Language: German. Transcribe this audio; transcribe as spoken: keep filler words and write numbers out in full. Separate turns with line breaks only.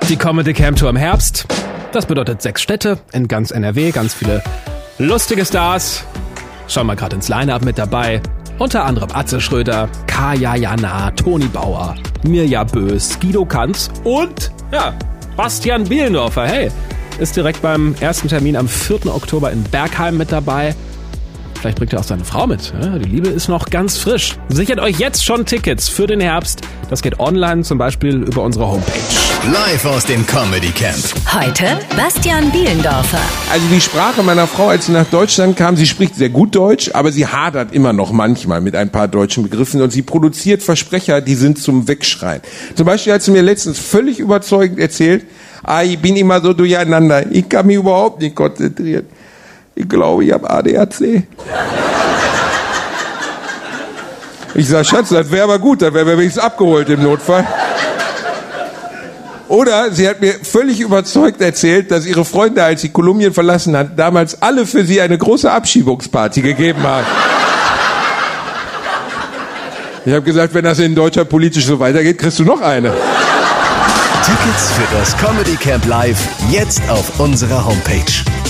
Die Comedy Camp Tour im Herbst. Das bedeutet sechs Städte in ganz N R W, ganz viele lustige Stars. Schauen wir gerade ins Line-Up mit dabei. Unter anderem Atze Schröder, Kaya Jana, Toni Bauer, Mirja Bös, Guido Kanz und, ja, Bastian Bielendorfer. Hey, ist direkt beim ersten Termin am vierten Oktober in Bergheim mit dabei. Vielleicht bringt er auch seine Frau mit. Ja, die Liebe ist noch ganz frisch. Sichert euch jetzt schon Tickets für den Herbst. Das geht online, zum Beispiel über unsere Homepage.
Live aus dem Comedy Camp.
Heute Bastian Bielendorfer.
Also die Sprache meiner Frau, als sie nach Deutschland kam, sie spricht sehr gut Deutsch, aber sie hadert immer noch manchmal mit ein paar deutschen Begriffen und sie produziert Versprecher, die sind zum Wegschreien. Zum Beispiel hat sie mir letztens völlig überzeugend erzählt, ah, ich bin immer so durcheinander, ich kann mich überhaupt nicht konzentrieren. Ich glaube, ich habe A D H C. Ich sag, Schatz, das wäre aber gut, dann wären wir wenigstens abgeholt im Notfall. Oder sie hat mir völlig überzeugt erzählt, dass ihre Freunde, als sie Kolumbien verlassen hat, damals alle für sie eine große Abschiebungsparty gegeben haben. Ich habe gesagt, wenn das in Deutschland politisch so weitergeht, kriegst du noch eine.
Tickets für das Comedy Camp Live jetzt auf unserer Homepage.